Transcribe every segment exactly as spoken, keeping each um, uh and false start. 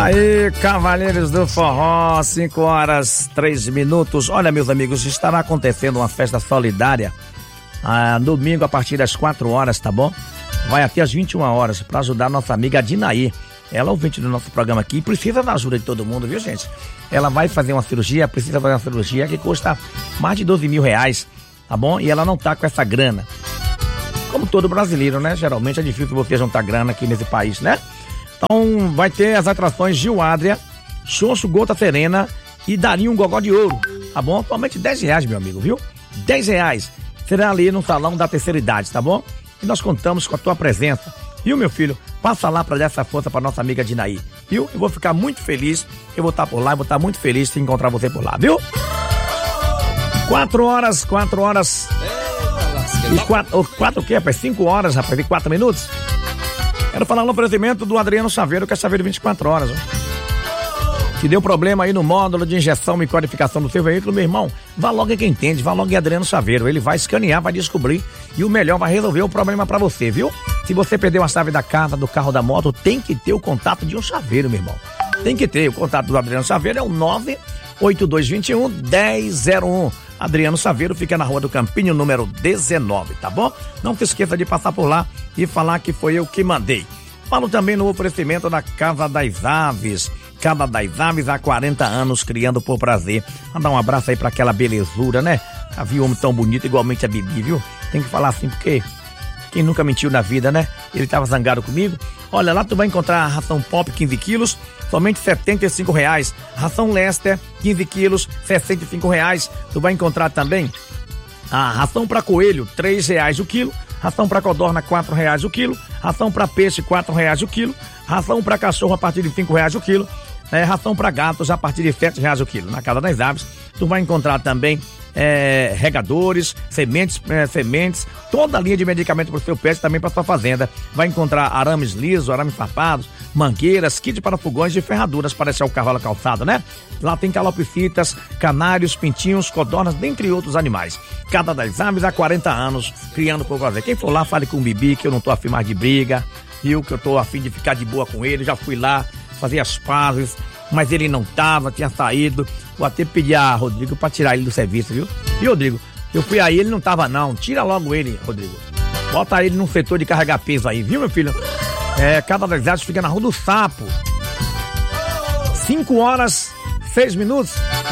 Aí, Cavaleiros do Forró, cinco horas, três minutos. Olha, meus amigos, estará acontecendo uma festa solidária ah, domingo a partir das quatro horas, tá bom? Vai até as vinte e uma horas para ajudar a nossa amiga Dinaí. Ela é ouvinte do nosso programa aqui e precisa da ajuda de todo mundo, viu, gente? Ela vai fazer uma cirurgia, precisa fazer uma cirurgia que custa mais de doze mil reais, tá bom? E ela não tá com essa grana. Como todo brasileiro, né? Geralmente é difícil você juntar grana aqui nesse país, né? Então vai ter as atrações Gil Adria, Xoxo Gota Serena e Darinho um Gogó de Ouro, tá bom? Atualmente dez reais, meu amigo, viu? dez reais. Será ali no salão da terceira idade, tá bom? E nós contamos com a tua presença. Viu, meu filho? Passa lá pra dar essa força pra nossa amiga Dinaí, viu? Eu vou ficar muito feliz, eu vou estar por lá, eu vou estar muito feliz de encontrar você por lá, viu? Quatro horas, quatro horas... E quatro, quatro o quê, rapaz? Cinco horas, rapaz, e quatro minutos? Quero falar no oferecimento do Adriano Chaveiro, que é Chaveiro vinte e quatro horas, ó. Que deu problema aí no módulo de injeção e codificação do seu veículo, meu irmão, vá logo em quem entende, vá logo em Adriano Chaveiro. Ele vai escanear, vai descobrir e o melhor vai resolver o problema pra você, viu? Se você perdeu a chave da casa, do carro, da moto, tem que ter o contato de um chaveiro, meu irmão. Tem que ter. O contato do Adriano Chaveiro é o nove oito dois dois um, um zero zero um. Adriano Chaveiro fica na Rua do Campinho, número dezenove, tá bom? Não se esqueça de passar por lá e falar que foi eu que mandei. Falo também no oferecimento da Casa das Aves. Casa das Aves há quarenta anos, criando por prazer. Mandar um abraço aí pra aquela belezura, né? Havia um homem tão bonito, igualmente a Bibi, viu? Tem que falar assim, porque quem nunca mentiu na vida, né? Ele tava zangado comigo. Olha, lá tu vai encontrar a ração Pop quinze quilos, somente setenta e cinco reais. Ração Lester, quinze quilos, sessenta e cinco reais. Tu vai encontrar também a ração para coelho, três reais o quilo. Ração para codorna, quatro reais o quilo. Ração para peixe, quatro reais o quilo. Ração para cachorro a partir de cinco reais o quilo. É, ração para gatos a partir de sete reais o quilo. Na Casa das Aves, tu vai encontrar também É, regadores, sementes, é, sementes, toda a linha de medicamento para o seu pet, também para sua fazenda. Vai encontrar arames lisos, arames farpados, mangueiras, kit para fogões e ferraduras para deixar o cavalo calçado, né? Lá tem calopsitas, canários, pintinhos, codornas, dentre outros animais. Casa das Aves há quarenta anos, criando por prazer. Quem for lá, fale com o Bibi, que eu não tô afim mais de briga, viu? Que eu tô afim de ficar de boa com ele. Já fui lá fazer as pazes, mas ele não tava, tinha saído. Vou até pedir a Rodrigo pra tirar ele do serviço, viu? E Rodrigo, eu fui aí, ele não tava não. Tira logo ele, Rodrigo. Bota ele num setor de carregar peso aí, viu, meu filho? É, Casa das Aves fica na Rua do Sapo. Cinco horas, seis minutos.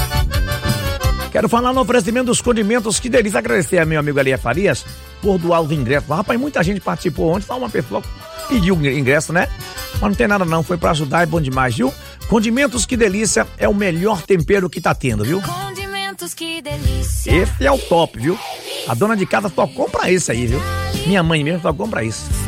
Quero falar no oferecimento dos condimentos. Que delícia, agradecer a meu amigo Elia Farias por doar os ingressos. Rapaz, muita gente participou ontem, só uma pessoa pediu o ingresso, né? Mas não tem nada não, foi pra ajudar, é bom demais, viu? Condimentos Que Delícia é o melhor tempero que tá tendo, viu? Condimentos Que Delícia. Esse é o top, viu? A dona de casa só compra esse aí, viu? Minha mãe mesmo só compra isso.